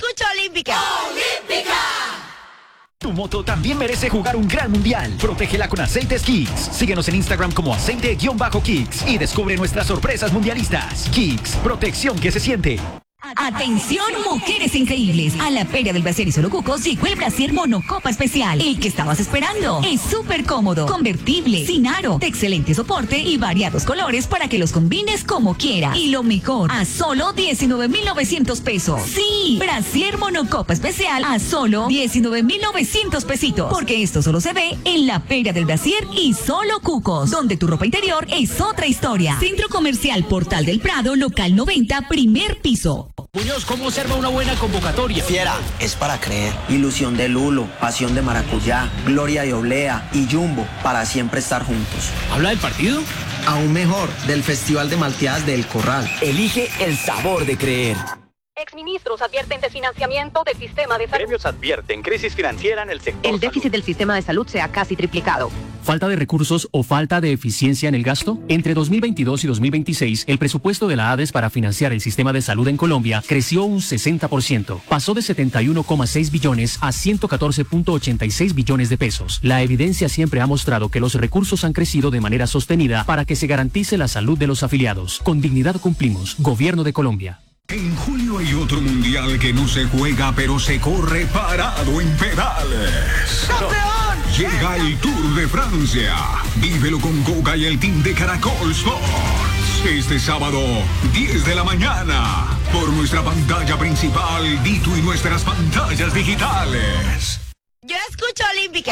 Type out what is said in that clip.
escucho Olímpica. ¡Olímpica! Tu moto también merece jugar un gran mundial. Protégela con Aceites Kicks. Síguenos en Instagram como aceite-kicks y descubre nuestras sorpresas mundialistas. Kicks, protección que se siente. Atención, mujeres increíbles. A la Feria del Brasier y Solo Cucos llegó el Brasier Monocopa Especial. El que estabas esperando. Es súper cómodo, convertible, sin aro, de excelente soporte y variados colores para que los combines como quieras. Y lo mejor, a solo 19,900 pesos. Sí, Brasier Monocopa Especial a solo 19,900 pesitos. Porque esto solo se ve en la Feria del Brasier y Solo Cucos, donde tu ropa interior es otra historia. Centro Comercial Portal del Prado, local 90, primer piso. Muñoz, ¿cómo observa una buena convocatoria? Fiera, es para creer. Ilusión de Lulo, pasión de maracuyá, gloria de oblea y Jumbo, para siempre estar juntos. ¿Habla del partido? Aún mejor, del Festival de Malteadas del Corral. Elige el sabor de creer. Exministros advierten desfinanciamiento del sistema de salud. Gremios advierten crisis financiera en el sector. El déficit del sistema de salud se ha casi triplicado. ¿Falta de recursos o falta de eficiencia en el gasto? Entre 2022 y 2026, el presupuesto de la ADES para financiar el sistema de salud en Colombia creció un 60%. Pasó de 71,6 billones a 114,86 billones de pesos. La evidencia siempre ha mostrado que los recursos han crecido de manera sostenida para que se garantice la salud de los afiliados. Con dignidad cumplimos. Gobierno de Colombia. En julio hay otro mundial que no se juega, pero se corre parado en pedales. ¡Campeón! Llega el Tour de Francia. Vívelo con Coca y el team de Caracol Sports. Este sábado, 10 de la mañana, por nuestra pantalla principal, Dito y nuestras pantallas digitales. Yo escucho Olímpica.